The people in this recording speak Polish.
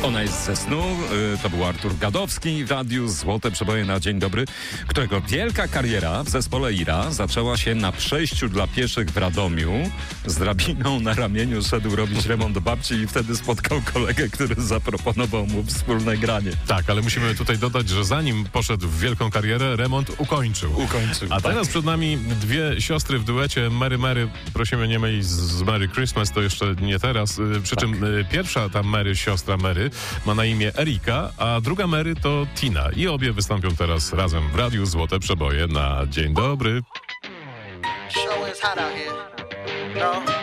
Ona jest ze snu. To był Artur Gadowski w radiu Złote Przeboje na Dzień Dobry, którego wielka kariera w zespole Ira zaczęła się na przejściu dla pieszych w Radomiu. Z drabiną na ramieniu szedł robić remont do babci i wtedy spotkał kolegę, który zaproponował mu wspólne granie. Tak, ale musimy tutaj dodać, że zanim poszedł w wielką karierę, remont ukończył. A teraz przed nami dwie siostry w duecie. Mary, prosimy nie mylić z Merry Christmas, to jeszcze nie teraz. Przy czym pierwsza ta siostra Mary, ma na imię Erika, a druga Mary to Tina. I obie wystąpią teraz razem w radiu Złote Przeboje na Dzień Dobry. Show is hot out here. No.